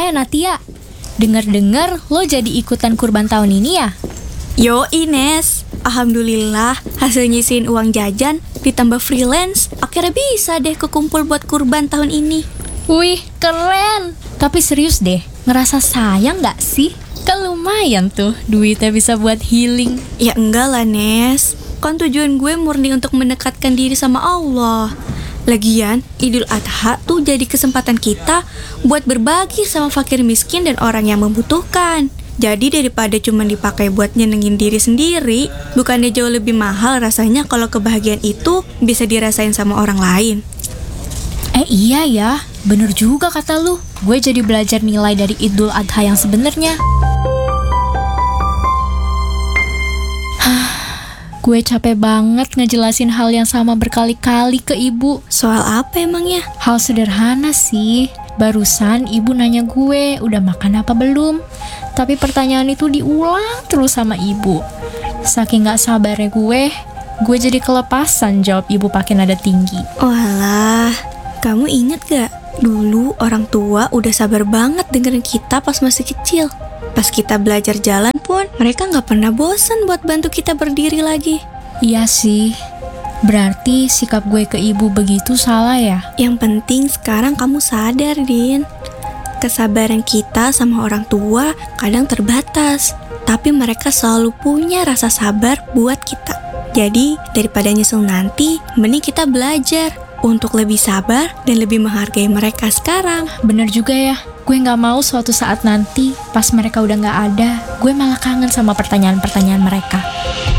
Natia, dengar-dengar lo jadi ikutan kurban tahun ini ya? Yo Ines, alhamdulillah hasil nyisihin uang jajan ditambah freelance, akhirnya bisa deh kekumpul buat kurban tahun ini. Wih, keren. Tapi serius deh, ngerasa sayang gak sih? Kan lumayan tuh, duitnya bisa buat healing. Ya enggak lah Nes, kan tujuan gue murni untuk mendekatkan diri sama Allah. Lagian, Idul Adha tuh jadi kesempatan kita buat berbagi sama fakir miskin dan orang yang membutuhkan. Jadi daripada cuma dipakai buat nyenengin diri sendiri, bukannya jauh lebih mahal rasanya kalau kebahagiaan itu bisa dirasain sama orang lain. Iya ya, bener juga kata lu. Gue jadi belajar nilai dari Idul Adha yang sebenarnya. Gue capek banget ngejelasin hal yang sama berkali-kali ke ibu. Soal apa emangnya? Hal sederhana sih. Barusan ibu nanya gue udah makan apa belum. Tapi pertanyaan itu diulang terus sama ibu. Saking gak sabarnya gue jadi kelepasan jawab ibu pakai nada tinggi. Walah, kamu inget gak? Dulu orang tua udah sabar banget dengerin kita pas masih kecil. Pas kita belajar jalan pun, mereka gak pernah bosan buat bantu kita berdiri lagi. Iya sih, berarti sikap gue ke ibu begitu salah ya? Yang penting sekarang kamu sadar, Din. Kesabaran kita sama orang tua kadang terbatas, tapi mereka selalu punya rasa sabar buat kita. Jadi, daripada nyesel nanti, mending kita belajar untuk lebih sabar dan lebih menghargai mereka sekarang. Bener juga ya. Gue gak mau suatu saat nanti, pas mereka udah gak ada, gue malah kangen sama pertanyaan-pertanyaan mereka.